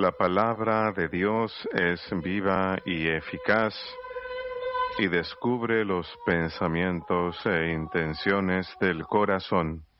La palabra de Dios es viva y eficaz y descubre los pensamientos e intenciones del corazón.